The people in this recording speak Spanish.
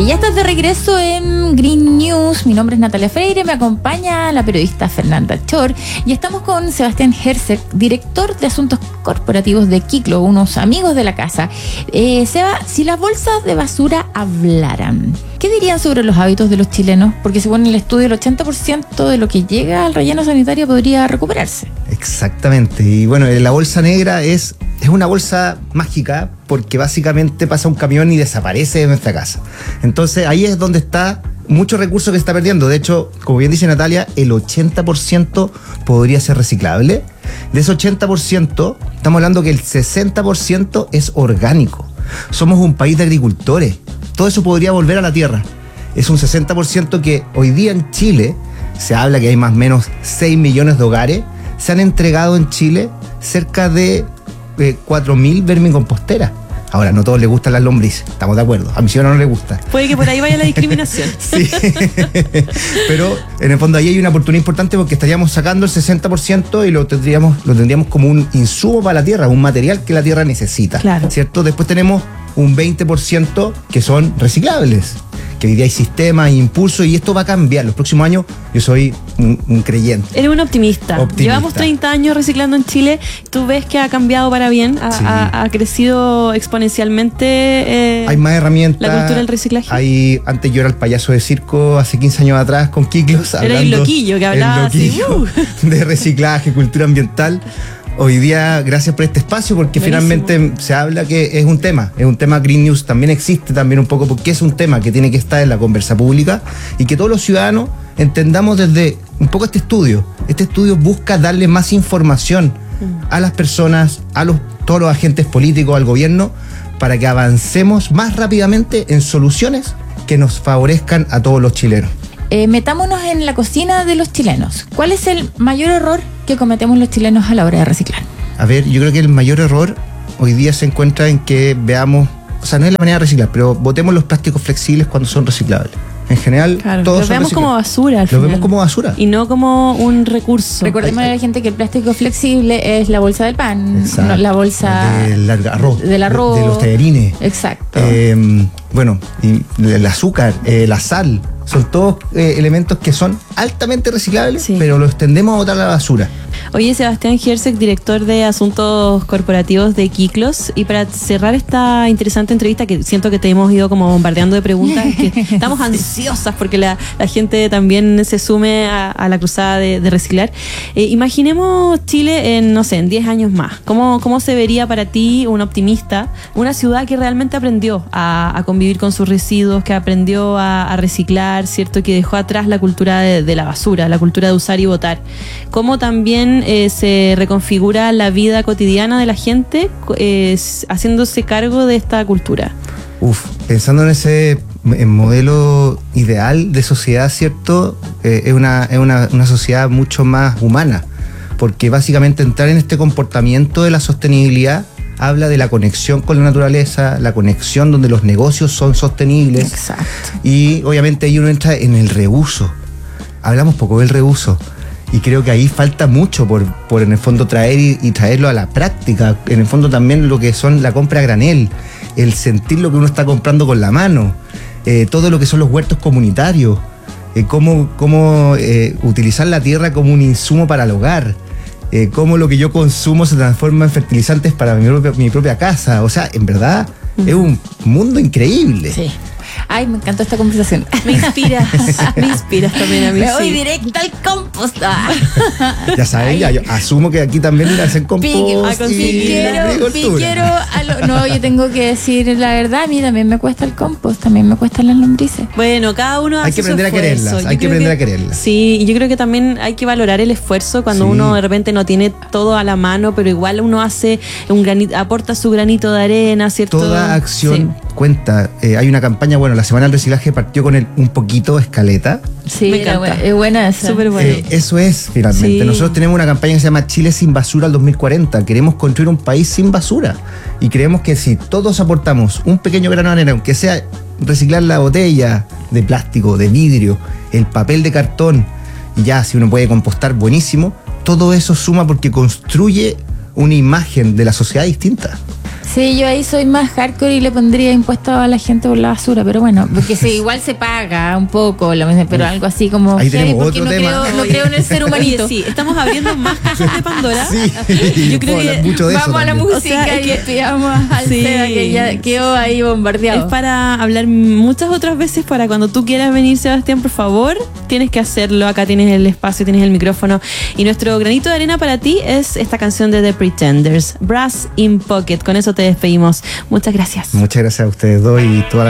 Ya estás de regreso en Green News. Mi nombre es Natalia Freire, me acompaña la periodista Fernanda Chor y estamos con Sebastián Herzeg, director de Asuntos Corporativos de Kiklo, unos amigos de la casa. Seba, si las bolsas de basura hablaran, ¿qué dirían sobre los hábitos de los chilenos? Porque según el estudio, el 80% de lo que llega al relleno sanitario podría recuperarse. Exactamente, y bueno, la bolsa negra es una bolsa mágica porque básicamente pasa un camión y desaparece de nuestra casa. Entonces ahí es donde está mucho recurso que se está perdiendo. De hecho, como bien dice Natalia, el 80% podría ser reciclable. De ese 80%, estamos hablando que el 60% es orgánico. Somos un país de agricultores. Todo eso podría volver a la tierra. Es un 60% que hoy día en Chile, se habla que hay más o menos 6 millones de hogares, se han entregado en Chile cerca de 4.000 vermicomposteras. Ahora, no a todos les gustan las lombrices, estamos de acuerdo. A mi señora no le gusta. Puede que por ahí vaya la discriminación. Sí, pero en el fondo ahí hay una oportunidad importante porque estaríamos sacando el 60% y lo tendríamos como un insumo para la tierra, un material que la tierra necesita. Claro. ¿Cierto? Después tenemos un 20% que son reciclables, que hoy día hay sistemas, impulsos, y esto va a cambiar. Los próximos años yo soy un creyente. Eres un optimista. Llevamos 30 años reciclando en Chile. ¿Tú ves que ha cambiado para bien? ¿Ha crecido exponencialmente hay más herramientas. La cultura del reciclaje? Antes yo era el payaso de circo, hace 15 años atrás, con Kiklos. Era el loquillo que hablaba así. De reciclaje, cultura ambiental. Hoy día, gracias por este espacio, porque Buenísimo. finalmente se habla que es un tema Green News también existe también un poco porque es un tema que tiene que estar en la conversa pública y que todos los ciudadanos entendamos desde un poco este estudio. Este estudio busca darle más información a las personas, a todos los agentes políticos, al gobierno, para que avancemos más rápidamente en soluciones que nos favorezcan a todos los chilenos. Metámonos en la cocina de los chilenos. ¿Cuál es el mayor error que cometemos los chilenos a la hora de reciclar? A ver, yo creo que el mayor error hoy día se encuentra en que veamos, o sea, no es la manera de reciclar, pero botemos los plásticos flexibles cuando son reciclables. En general, claro, todos los son vemos como basura al Los final. vemos como basura. Y no como un recurso. Recordemos a la gente que el plástico flexible es la bolsa del pan, no, la bolsa del arroz, de los tallarines. Exacto. Bueno, y el azúcar, la sal, son todos elementos que son altamente reciclables, Sí. pero los tendemos a botar a la basura. Oye, Sebastián Herzeg, director de Asuntos Corporativos de Kiklos, y para cerrar esta interesante entrevista, que siento que te hemos ido como bombardeando de preguntas, que estamos ansiosas porque la gente también se sume a la cruzada de reciclar. Imaginemos Chile en, no sé, en 10 años más. ¿Cómo se vería para ti, un optimista, una ciudad que realmente aprendió a convivir con sus residuos, que aprendió a reciclar, ¿cierto? Que dejó atrás la cultura de la basura, la cultura de usar y botar? ¿Cómo también se reconfigura la vida cotidiana de la gente haciéndose cargo de esta cultura? Pensando en ese modelo ideal de sociedad, ¿cierto? Es una sociedad mucho más humana, porque básicamente entrar en este comportamiento de la sostenibilidad habla de la conexión con la naturaleza, la conexión donde los negocios son sostenibles. Exacto. Y obviamente ahí uno entra en el reuso. Hablamos poco del reuso. Y creo que ahí falta mucho por en el fondo traer y traerlo a la práctica. En el fondo también lo que son la compra a granel, el sentir lo que uno está comprando con la mano, todo lo que son los huertos comunitarios, cómo utilizar la tierra como un insumo para el hogar, cómo lo que yo consumo se transforma en fertilizantes para mi propia casa. O sea, en verdad es un mundo increíble. Sí. Ay, me encantó esta conversación. Me inspiras también a mí. Me voy directo al compost. Ya saben, yo asumo que aquí también le hacen compost Piquero. No, yo tengo que decir la verdad, a mí también me cuesta el compost, también me cuestan las lombrices. Bueno, cada uno hace Hay que su aprender a esfuerzo. quererlas, hay que aprender a quererlas. Sí, y yo creo que también hay que valorar el esfuerzo cuando Sí. uno de repente no tiene todo a la mano, pero igual uno hace aporta su granito de arena, ¿cierto? Toda acción cuenta. Hay una campaña, bueno, la Semana del Reciclaje partió con un poquito escaleta. Sí, Me encanta. es buena esa. Súper bueno. Eso es, finalmente. Sí. Nosotros tenemos una campaña que se llama Chile sin basura al 2040. Queremos construir un país sin basura. Y creemos que si todos aportamos un pequeño grano de arena, aunque sea reciclar la botella de plástico, de vidrio, el papel de cartón, y ya, si uno puede compostar, buenísimo, todo eso suma porque construye una imagen de la sociedad distinta. Sí, yo ahí soy más hardcore y le pondría impuesto a la gente por la basura, pero bueno, porque sí, igual se paga un poco, pero algo así como Ahí heavy, tenemos porque otro no tema. creo, no creo en el ser humanito. Oye, sí, estamos abriendo más cajas de Pandora. Sí, Yo creo puedo hablar que mucho de eso Vamos a la también. música O sea, es y que- estudiamos al Sí. Seba, que ya quedó ahí bombardeado. Es para hablar muchas otras veces, para cuando tú quieras venir, Sebastián, por favor, tienes que hacerlo. Acá tienes el espacio, tienes el micrófono. Y nuestro granito de arena para ti es esta canción de The Pretenders, Brass in Pocket. Con eso te despedimos. Muchas gracias. Muchas gracias a ustedes dos y toda la